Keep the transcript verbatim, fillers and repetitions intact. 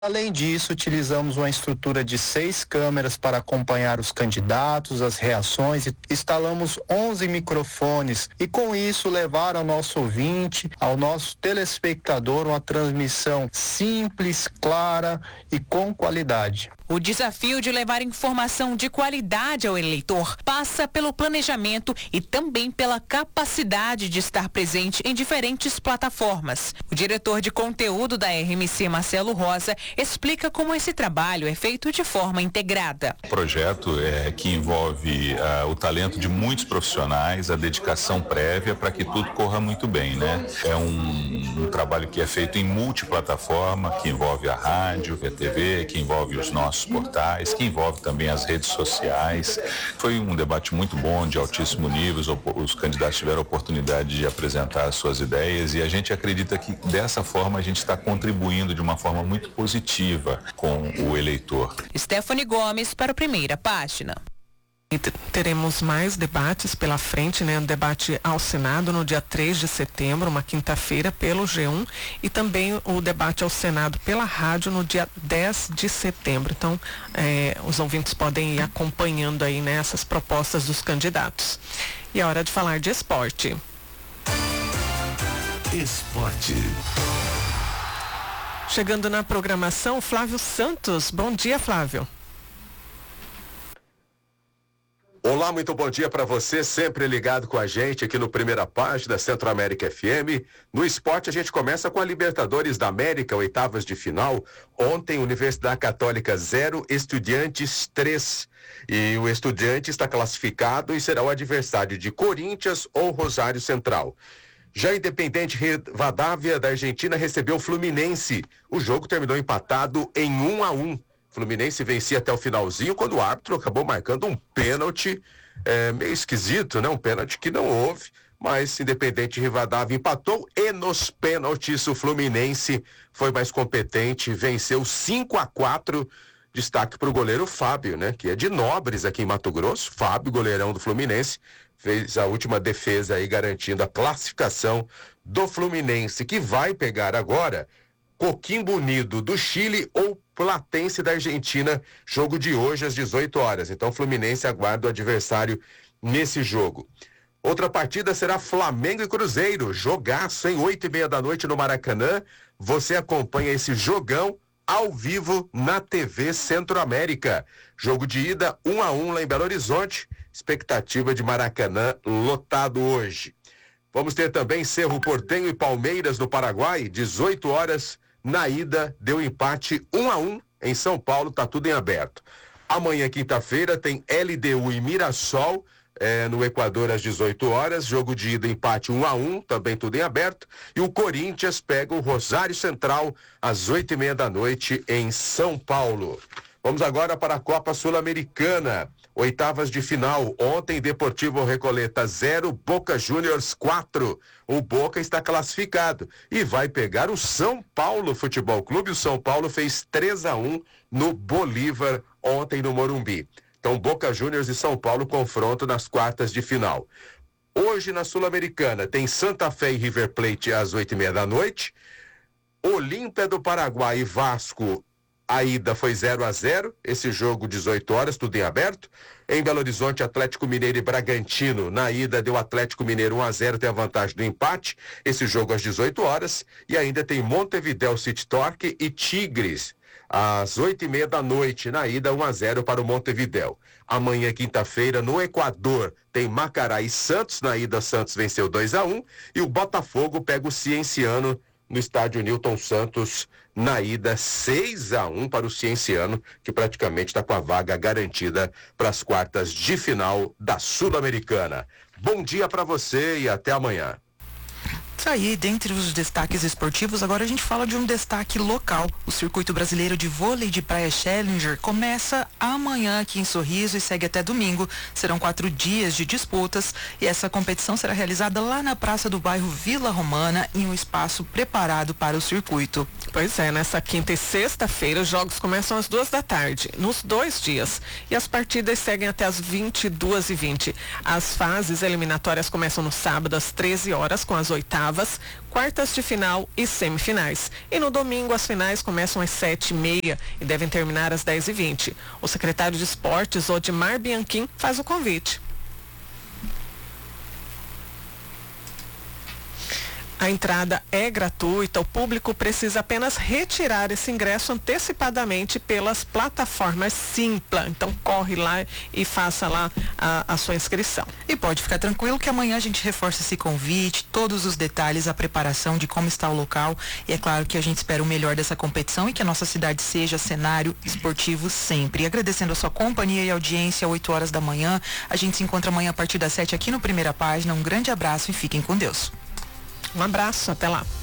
Além disso, utilizamos uma estrutura de seis câmeras para acompanhar os candidatos, as reações, e instalamos onze microfones e com isso levar ao nosso ouvinte, ao nosso telespectador, uma transmissão simples, clara e com qualidade. O desafio de levar informação de qualidade ao eleitor passa pelo planejamento e também pela capacidade de estar presente em diferentes plataformas. O diretor de conteúdo da R M C, Marcelo Rosa, explica como esse trabalho é feito de forma integrada. O projeto é que envolve uh, o talento de muitos profissionais, a dedicação prévia para que tudo corra muito bem, né? É um, um trabalho que é feito em multiplataforma, que envolve a rádio, a T V, que envolve os nossos portais, que envolve também as redes sociais. Foi um debate muito bom, de altíssimo nível, os, os candidatos tiveram a oportunidade de apresentar as suas ideias e a gente acredita que dessa forma a gente está contribuindo de uma forma muito positiva com o eleitor. Stephanie Gomes para a Primeira Página. E teremos mais debates pela frente, né? Um debate ao Senado no dia três de setembro, uma quinta-feira, pelo G um, e também o debate ao Senado pela rádio no dia dez de setembro. Então, eh, os ouvintes podem ir acompanhando aí, né, essas propostas dos candidatos. E é hora de falar de esporte. Esporte. Chegando na programação, Flávio Santos. Bom dia, Flávio. Olá, muito bom dia para você, sempre ligado com a gente aqui no Primeira Página, Centro América F M. No esporte a gente começa com a Libertadores da América, oitavas de final. Ontem, Universidade Católica zero, Estudiantes três. E o Estudiantes está classificado e será o adversário de Corinthians ou Rosário Central. Já Independente Rivadavia da Argentina recebeu o Fluminense. O jogo terminou empatado em um a um. Fluminense vencia até o finalzinho, quando o árbitro acabou marcando um pênalti é, meio esquisito, né? Um pênalti que não houve, mas Independente Rivadavia empatou e nos pênaltis o Fluminense foi mais competente, venceu cinco a quatro. Destaque para o goleiro Fábio, né? Que é de Nobres aqui em Mato Grosso. Fábio, goleirão do Fluminense, fez a última defesa aí garantindo a classificação do Fluminense, que vai pegar agora Coquimbo Unido do Chile ou Platense da Argentina, jogo de hoje às dezoito horas. Então o Fluminense aguarda o adversário nesse jogo. Outra partida será Flamengo e Cruzeiro, jogaço em oito e meia da noite no Maracanã. Você acompanha esse jogão ao vivo na T V Centro-América. Jogo de ida um a um lá em Belo Horizonte, expectativa de Maracanã lotado hoje. Vamos ter também Cerro Porteño e Palmeiras no Paraguai, dezoito horas. Na ida, deu empate um a um em São Paulo, tá tudo em aberto. Amanhã, quinta-feira, tem L D U e Mirassol, é, no Equador, às dezoito horas. Jogo de ida, empate um a um, também tudo em aberto. E o Corinthians pega o Rosário Central, às oito e meia da noite, em São Paulo. Vamos agora para a Copa Sul-Americana. Oitavas de final. Ontem, Deportivo Recoleta zero, Boca Juniors quatro. O Boca está classificado e vai pegar o São Paulo Futebol Clube. O São Paulo fez três a um no Bolívar ontem no Morumbi. Então, Boca Juniors e São Paulo confronto nas quartas de final. Hoje, na Sul-Americana, tem Santa Fé e River Plate às oito e meia da noite. Olímpia do Paraguai e Vasco, a ida foi zero a zero, esse jogo dezoito horas, tudo em aberto. Em Belo Horizonte, Atlético Mineiro e Bragantino, na ida deu Atlético Mineiro um a zero, tem a vantagem do empate, esse jogo às dezoito horas. E ainda tem Montevidéu City Torque e Tigres, às oito e meia da noite, na ida um a zero para o Montevidéu. Amanhã, quinta-feira, no Equador, tem Macará e Santos, na ida Santos venceu dois a um, e o Botafogo pega o Cienciano no estádio Newton Santos, na ida seis a um para o Cienciano, que praticamente está com a vaga garantida para as quartas de final da Sul-Americana. Bom dia para você e até amanhã. Isso aí, dentre os destaques esportivos, agora a gente fala de um destaque local. O Circuito Brasileiro de Vôlei de Praia Challenger começa amanhã aqui em Sorriso e segue até domingo. Serão quatro dias de disputas e essa competição será realizada lá na praça do bairro Vila Romana, em um espaço preparado para o circuito. Pois é, nessa quinta e sexta-feira os jogos começam às duas da tarde, nos dois dias. E as partidas seguem até às vinte e duas e vinte. As fases eliminatórias começam no sábado às treze horas, com as oitavas oitavas, quartas de final e semifinais. E no domingo as finais começam às sete e meia e devem terminar às dez e vinte. O secretário de Esportes, Odimar Bianchim, faz o convite. A entrada é gratuita, o público precisa apenas retirar esse ingresso antecipadamente pelas plataformas Simpla. Então corre lá e faça lá a, a sua inscrição. E pode ficar tranquilo que amanhã a gente reforça esse convite, todos os detalhes, a preparação de como está o local. E é claro que a gente espera o melhor dessa competição e que a nossa cidade seja cenário esportivo sempre. E agradecendo a sua companhia e audiência, oito horas da manhã. A gente se encontra amanhã a partir das sete aqui no Primeira Página. Um grande abraço e fiquem com Deus. Um abraço, até lá.